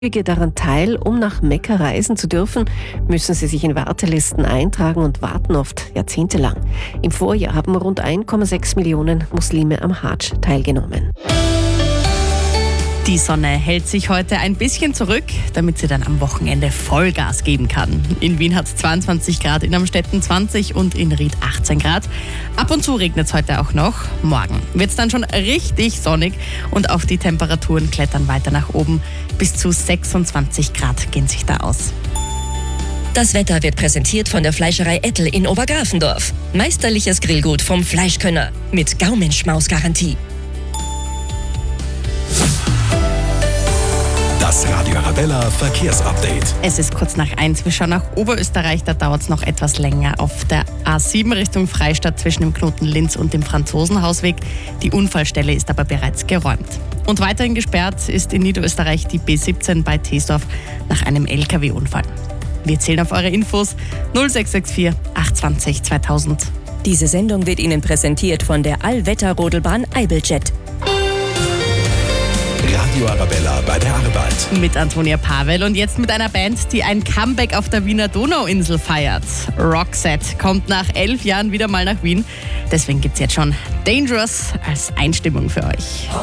daran teil. Um nach Mekka reisen zu dürfen, müssen sie sich in Wartelisten eintragen und warten oft jahrzehntelang. Im Vorjahr haben rund 1,6 Millionen Muslime am Hadsch teilgenommen. Die Sonne hält sich heute ein bisschen zurück, damit sie dann am Wochenende Vollgas geben kann. In Wien hat es 22 Grad, in Amstetten 20 und in Ried 18 Grad. Ab und zu regnet es heute auch noch. Morgen wird es dann schon richtig sonnig und auch die Temperaturen klettern weiter nach oben. Bis zu 26 Grad gehen sich da aus. Das Wetter wird präsentiert von der Fleischerei Ettel in Obergrafendorf. Meisterliches Grillgut vom Fleischkönner mit Gaumenschmaus-Garantie. Das Radio Arabella Verkehrsupdate. Es ist kurz nach 1. Wir schauen nach Oberösterreich, da dauert es noch etwas länger. Auf der A7 Richtung Freistadt zwischen dem Knoten Linz und dem Franzosenhausweg. Die Unfallstelle ist aber bereits geräumt. Und weiterhin gesperrt ist in Niederösterreich die B17 bei Teesdorf nach einem LKW-Unfall. Wir zählen auf eure Infos 0664 820 2000. Diese Sendung wird Ihnen präsentiert von der Allwetter-Rodelbahn Eibeljet. Radio Arabella bei der Arbeit. Mit Antonia Pavel und jetzt mit einer Band, die ein Comeback auf der Wiener Donauinsel feiert. Roxette kommt nach 11 Jahren wieder mal nach Wien. Deswegen gibt's jetzt schon Dangerous als Einstimmung für euch.